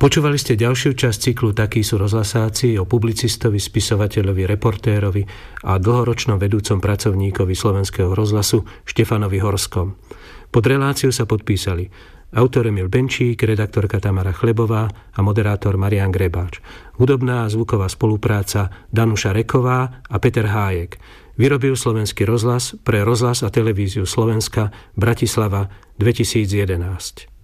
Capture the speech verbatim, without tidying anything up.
Počúvali ste ďalšiu časť cyklu Takí sú rozhlasáci o publicistovi, spisovateľovi, reportérovi a dlhoročnom vedúcom pracovníkovi Slovenského rozhlasu Štefanovi Horskom. Pod reláciu sa podpísali autor Emil Benčík, redaktorka Tamara Chlebová a moderátor Marián Grebáč. Hudobná a zvuková spolupráca Danuša Reková a Peter Hájek. Vyrobil Slovenský rozhlas pre Rozhlas a televíziu Slovenska Bratislava dvetisícjedenásť.